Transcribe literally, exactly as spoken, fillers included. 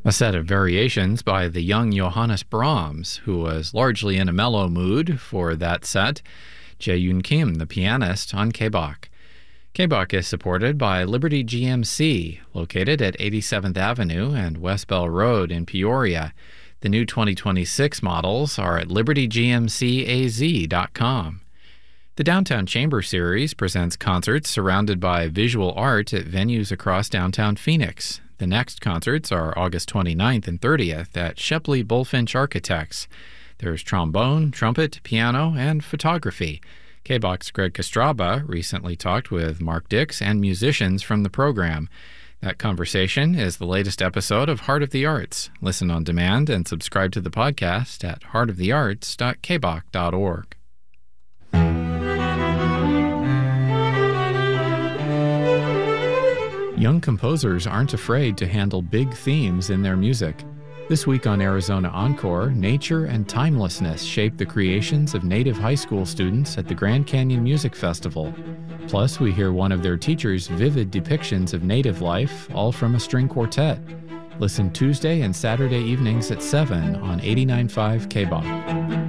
A set of variations by the young Johannes Brahms, who was largely in a mellow mood for that set. Jae-yoon Kim, the pianist, on K B O C. K B O C is supported by Liberty G M C, located at eighty-seventh Avenue and West Bell Road in Peoria. The new twenty twenty-six models are at liberty g m c a z dot com. The Downtown Chamber Series presents concerts surrounded by visual art at venues across downtown Phoenix. The next concerts are August twenty-ninth and thirtieth at Shepley Bullfinch Architects. There's trombone, trumpet, piano, and photography. K B O C's Greg Kostraba recently talked with Mark Dix and musicians from the program. That conversation is the latest episode of Heart of the Arts. Listen on demand and subscribe to the podcast at heart of the arts dot k b o c dot org. Young composers aren't afraid to handle big themes in their music. This week on Arizona Encore, nature and timelessness shape the creations of Native high school students at the Grand Canyon Music Festival. Plus, we hear one of their teachers' vivid depictions of Native life, all from a string quartet. Listen Tuesday and Saturday evenings at seven on eighty-nine point five K B O C.